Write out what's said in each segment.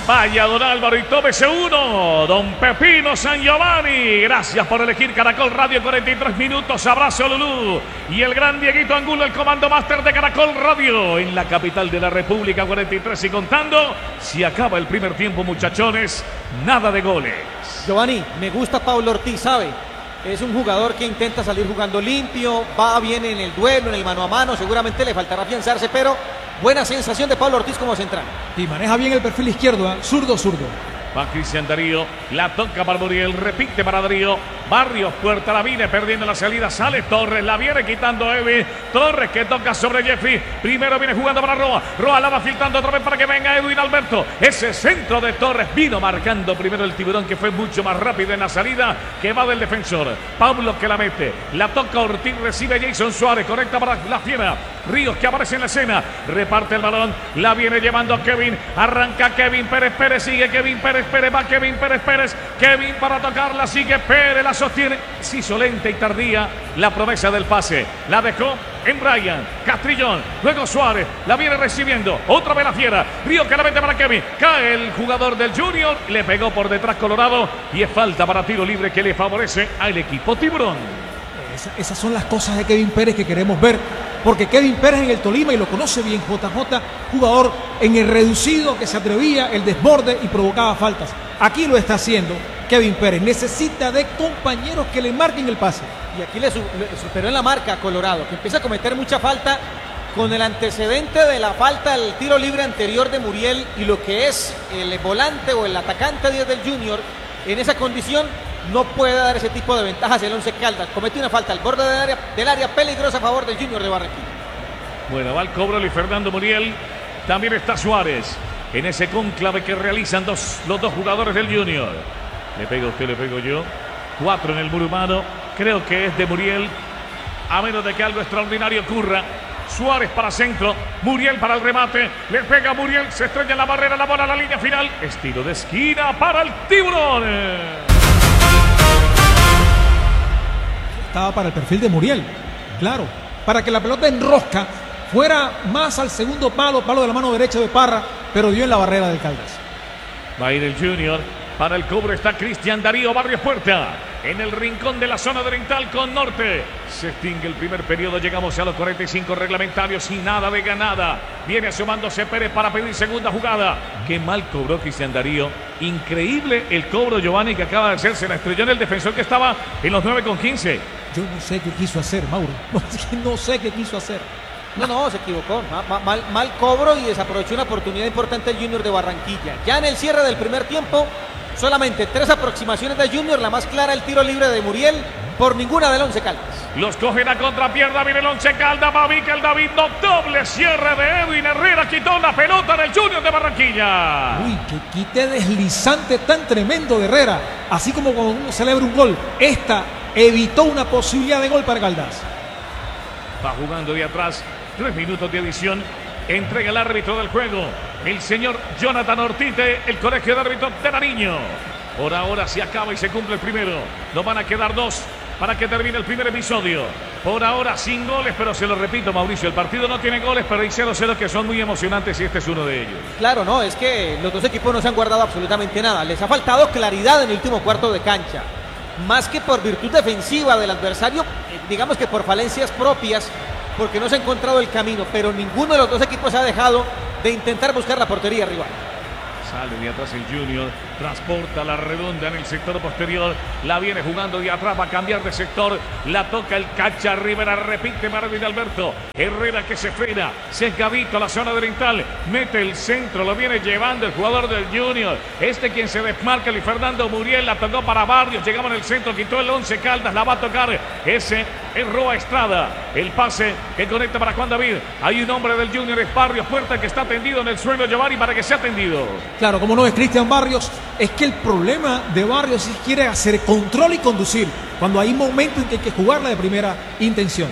Vaya don Álvaro y tómese uno. Don Pepino San Giovanni. Gracias por elegir Caracol Radio. 43 minutos. Abrazo Lulú. Y el gran Dieguito Angulo, el comando máster de Caracol Radio. En la capital de la República. 43 y contando. Si acaba el primer tiempo, muchachones, nada de goles. Giovanni, me gusta Pablo Ortiz, ¿sabe? Es un jugador que intenta salir jugando limpio. Va bien en el duelo, en el mano a mano. Seguramente le faltará afianzarse, pero buena sensación de Pablo Ortiz como central. Y maneja bien el perfil izquierdo, zurdo. Va Cristian Darío, la toca para Muriel, repite para Darío. Barrios, Puerta, la viene perdiendo la salida, sale Torres, la viene quitando Evi. Torres que toca sobre Jeffy. Primero viene jugando para Roa. Roa la va filtrando otra vez para que venga Edwin Alberto. Ese centro de Torres vino marcando primero el Tiburón, que fue mucho más rápido en la salida que va del defensor. Pablo que la mete, la toca Ortiz, recibe Jason Suárez, conecta para la Fiera. Ríos que aparece en la escena, reparte el balón, la viene llevando a Kevin. Arranca Kevin Pérez, sigue Kevin Pérez, va Kevin Pérez. Kevin para tocarla, sigue Pérez, la sostiene. Se hizo lenta y tardía la promesa del pase. La dejó en Brian Castrillón. Luego Suárez la viene recibiendo. Otra vez la Fiera. Río que la mete para Kevin. Cae el jugador del Junior. Le pegó por detrás Colorado. Y es falta para tiro libre que le favorece al equipo Tiburón. Esas son las cosas de Kevin Pérez que queremos ver. Porque Kevin Pérez en el Tolima, y lo conoce bien JJ, jugador en el reducido que se atrevía, el desborde y provocaba faltas. Aquí lo está haciendo Kevin Pérez. Necesita de compañeros que le marquen el pase. Y aquí le superó en la marca a Colorado, que empieza a cometer mucha falta con el antecedente de la falta al tiro libre anterior de Muriel, y lo que es el volante o el atacante 10 del Junior en esa condición no puede dar ese tipo de ventajas. El Once Caldas comete una falta al borde del área peligrosa a favor del Junior de Barranquilla. Bueno, va el cobro Luis Fernando Muriel. También está Suárez en ese cónclave que realizan los dos jugadores del Junior. Le pega usted, le pego yo. 4 en el muro humano. Creo que es de Muriel, a menos de que algo extraordinario ocurra. Suárez para centro, Muriel para el remate. Le pega Muriel, se estrella en la barrera, la bola a la línea final. Estilo de esquina para el Tiburón. Estaba para el perfil de Muriel, claro, para que la pelota en rosca fuera más al segundo palo de la mano derecha de Parra, pero dio en la barrera del Caldas. Va a ir el Junior. Para el cobro está Cristian Darío Barrios Puerta. En el rincón de la zona oriental con Norte. Se extingue el primer periodo. Llegamos a los 45 reglamentarios y nada de ganada. Viene asomándose Pérez para pedir segunda jugada. Qué mal cobró Cristian Darío. Increíble el cobro, Giovanni, que acaba de hacer. Se la estrelló en el defensor que estaba en los 9,15. Yo no sé qué quiso hacer, Mauro. No sé qué quiso hacer. No, se equivocó. Mal cobro y desaprovechó una oportunidad importante el Junior de Barranquilla. Ya en el cierre del primer tiempo, solamente 3 aproximaciones de Junior, la más clara el tiro libre de Muriel, por ninguna del Once Caldas. Los cogen a contrapierna, viene el Once Caldas, va Mikel David, no, doble cierre de Edwin Herrera, quitó la pelota del Junior de Barranquilla. Uy, qué quite deslizante tan tremendo de Herrera, así como cuando uno celebra un gol, esta evitó una posibilidad de gol para Caldas. Va jugando de atrás, 3 minutos de adición. Entrega el árbitro del juego, el señor Jonathan Ortiz, el colegio de árbitros de Nariño. Por ahora se acaba y se cumple el primero. Nos van a quedar 2 para que termine el primer episodio. Por ahora sin goles, pero se lo repito, Mauricio, el partido no tiene goles, pero hay 0-0 que son muy emocionantes y este es uno de ellos. Claro, no, es que los dos equipos no se han guardado absolutamente nada. Les ha faltado claridad en el último cuarto de cancha. Más que por virtud defensiva del adversario, digamos que por falencias propias, porque no se ha encontrado el camino, pero ninguno de los dos equipos ha dejado de intentar buscar la portería rival. Sale de atrás el Junior, transporta la redonda en el sector posterior, la viene jugando de atrás, va a cambiar de sector, la toca el Cacha Rivera, repite Marvin Alberto, Herrera que se frena, se es Gavito a la zona oriental, mete el centro, lo viene llevando el jugador del Junior, quien se desmarca, Luis Fernando Muriel, la tocó para Barrios, llegamos en el centro, quitó el Once Caldas, la va a tocar, ese es Roa Estrada, el pase que conecta para Juan David, hay un hombre del Junior, es Barrios Puerta que está tendido en el suelo, Giovanni, para que sea atendido. Claro, como no es Cristian Barrios, es que el problema de Barrios es que quiere hacer control y conducir, cuando hay momentos en que hay que jugarla de primera intención.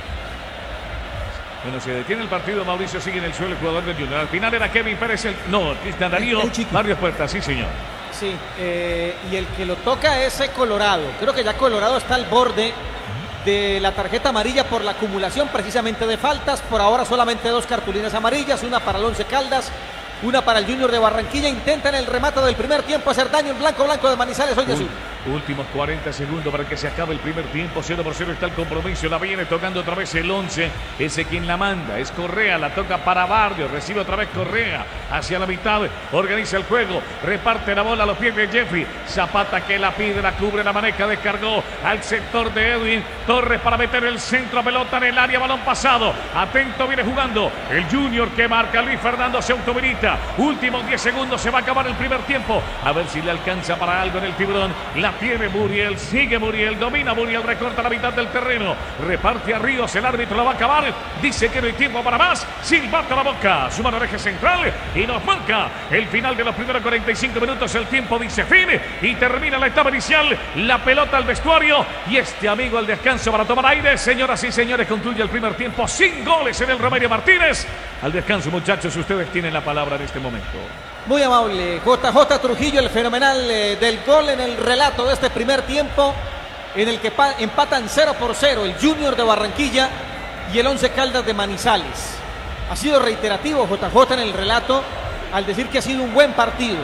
Bueno, se detiene el partido, Mauricio sigue en el suelo el jugador del Junior. Al final era Kevin Pérez, Cristian Darío, Barrios Puerta, sí señor. Sí, y el que lo toca es Colorado. Creo que ya Colorado está al borde de la tarjeta amarilla por la acumulación precisamente de faltas. Por ahora solamente 2 cartulinas amarillas, una para el Once Caldas, Una para el Junior de Barranquilla. Intentan el remate del primer tiempo hacer daño el blanco de Manizales hoy de azul. Últimos 40 segundos para que se acabe el primer tiempo. 0-0 está el compromiso. La viene tocando otra vez el 11. Ese quien la manda es Correa. La toca para Barrios. Recibe otra vez Correa. Hacia la mitad. Organiza el juego. Reparte la bola a los pies de Jeffy. Zapata que la pide. La cubre. La maneja. Descargó al sector de Edwin Torres para meter el centro. Pelota en el área. Balón pasado. Atento viene jugando el Junior que marca. Luis Fernando se autohabilita. Últimos 10 segundos. Se va a acabar el primer tiempo. A ver si le alcanza para algo en el tiburón. La tiene Muriel, sigue Muriel, domina Muriel, recorta la mitad del terreno, reparte a Ríos, el árbitro la va a acabar, dice que no hay tiempo para más, silbata la boca, su mano eje central y nos marca el final de los primeros 45 minutos, el tiempo dice fin y termina la etapa inicial, la pelota al vestuario y este amigo al descanso para tomar aire. Señoras y señores, concluye el primer tiempo sin goles en el Romelio Martínez. Al descanso, muchachos, ustedes tienen la palabra en este momento. Muy amable, JJ Trujillo, el fenomenal del gol en el relato de este primer tiempo, en el que empatan 0-0 el Junior de Barranquilla y el Once Caldas de Manizales. Ha sido reiterativo JJ en el relato al decir que ha sido un buen partido.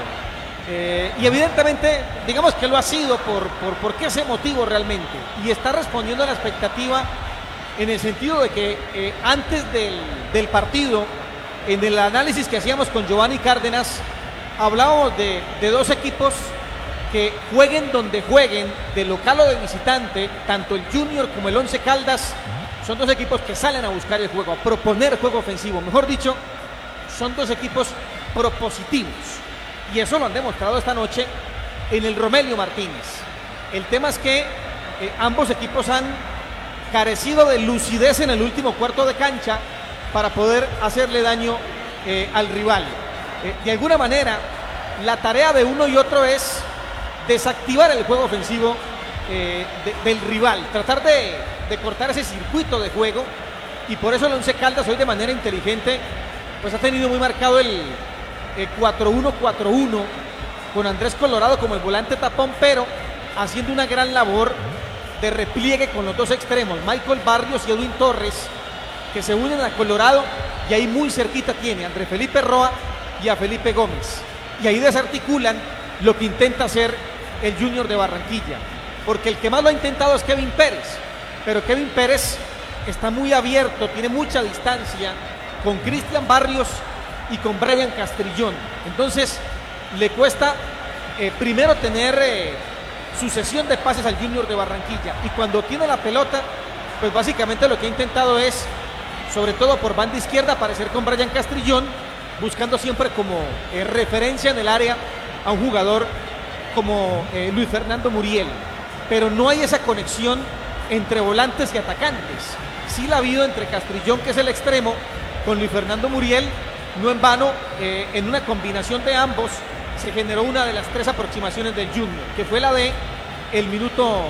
Y evidentemente, digamos que lo ha sido por qué ese motivo realmente. Y está respondiendo a la expectativa en el sentido de que antes del partido, en el análisis que hacíamos con Giovanni Cárdenas, hablábamos de dos equipos que jueguen donde jueguen, de local o de visitante, tanto el Junior como el Once Caldas, son dos equipos que salen a buscar el juego, a proponer juego ofensivo. Mejor dicho, son dos equipos propositivos. Y eso lo han demostrado esta noche en el Romelio Martínez. El tema es que ambos equipos han carecido de lucidez en el último cuarto de cancha para poder hacerle daño al rival. De alguna manera, la tarea de uno y otro es desactivar el juego ofensivo del rival, tratar de cortar ese circuito de juego, y por eso el Once Caldas hoy de manera inteligente pues ha tenido muy marcado el 4-1-4-1 con Andrés Colorado como el volante tapón, pero haciendo una gran labor de repliegue con los dos extremos, Michael Barrios y Edwin Torres, que se unen a Colorado, y ahí muy cerquita tiene a Andrés Felipe Roa y a Felipe Gómez, y ahí desarticulan lo que intenta hacer el Junior de Barranquilla, porque el que más lo ha intentado es Kevin Pérez, pero Kevin Pérez está muy abierto, tiene mucha distancia con Cristian Barrios y con Brian Castrillón, entonces le cuesta primero tener sucesión de pases al Junior de Barranquilla, y cuando tiene la pelota, pues básicamente lo que ha intentado es, sobre todo por banda izquierda, aparecer con Brian Castrillón, buscando siempre como referencia en el área a un jugador como Luis Fernando Muriel, pero no hay esa conexión entre volantes y atacantes. Sí la ha habido entre Castrillón, que es el extremo, con Luis Fernando Muriel. No en vano, en una combinación de ambos se generó una de las tres aproximaciones del Junior, que fue la del minuto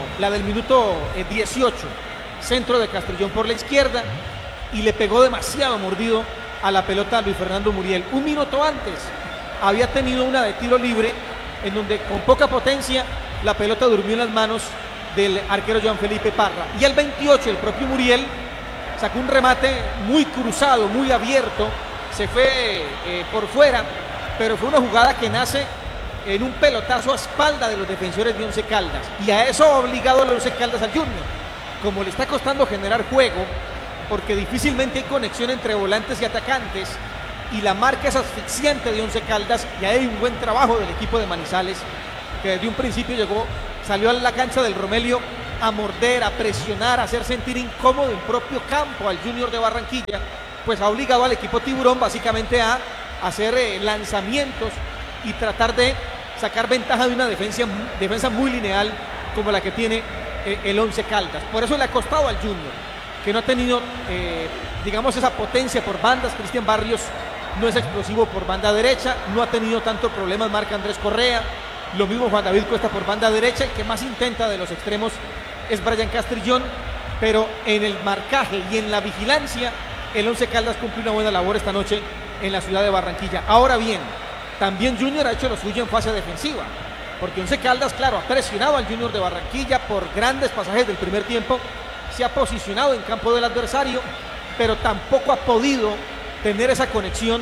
18, centro de Castrillón por la izquierda, y le pegó demasiado mordido a la pelota a Luis Fernando Muriel. Un minuto antes había tenido una de tiro libre en donde con poca potencia la pelota durmió en las manos del arquero Joan Felipe Parra, y al 28 el propio Muriel sacó un remate muy cruzado, muy abierto, se fue por fuera, pero fue una jugada que nace en un pelotazo a espalda de los defensores de Once Caldas, y a eso ha obligado a los Once Caldas al Junior. Como le está costando generar juego, porque difícilmente hay conexión entre volantes y atacantes, y la marca es asfixiante de Once Caldas, y hay un buen trabajo del equipo de Manizales, que desde un principio salió a la cancha del Romelio a morder, a presionar, a hacer sentir incómodo en propio campo al Junior de Barranquilla, pues ha obligado al equipo tiburón básicamente a hacer lanzamientos y tratar de sacar ventaja de una defensa muy lineal como la que tiene el Once Caldas. Por eso le ha costado al Junior, que no ha tenido digamos esa potencia por bandas. Cristian Barrios no es explosivo por banda derecha, no ha tenido tantos problemas marca Andrés Correa, lo mismo Juan David Cuesta por banda derecha. El que más intenta de los extremos es Brian Castrillón, pero en el marcaje y en la vigilancia el Once Caldas cumple una buena labor esta noche en la ciudad de Barranquilla. Ahora bien, también Junior ha hecho lo suyo en fase defensiva, porque Once Caldas, claro, ha presionado al Junior de Barranquilla por grandes pasajes del primer tiempo, se ha posicionado en campo del adversario, pero tampoco ha podido tener esa conexión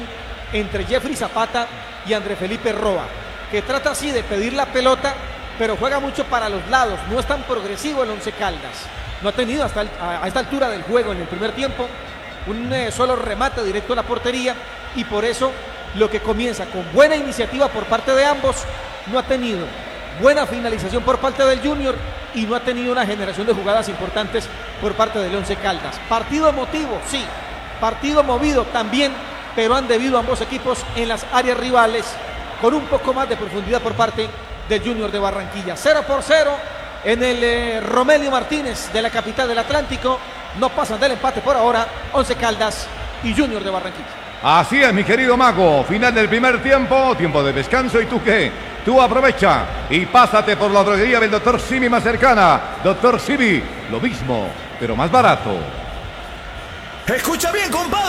entre Jeffrey Zapata y André Felipe Roa, que trata así de pedir la pelota, pero juega mucho para los lados, no es tan progresivo el Once Caldas. No ha tenido a esta altura del juego en el primer tiempo un solo remate directo a la portería, y por eso lo que comienza con buena iniciativa por parte de ambos, no ha tenido buena finalización por parte del Junior y no ha tenido una generación de jugadas importantes por parte del Once Caldas. Partido emotivo, sí, partido movido también, pero han debido ambos equipos en las áreas rivales con un poco más de profundidad por parte del Junior de Barranquilla. 0-0 en el Romelio Martínez de la capital del Atlántico. No pasan del empate por ahora Once Caldas y Junior de Barranquilla. Así es, mi querido Mago. Final del primer tiempo, tiempo de descanso. ¿Y tú qué? Tú aprovecha y pásate por la droguería del Dr. Simi más cercana. Dr. Simi, lo mismo, pero más barato. Escucha bien, compadre.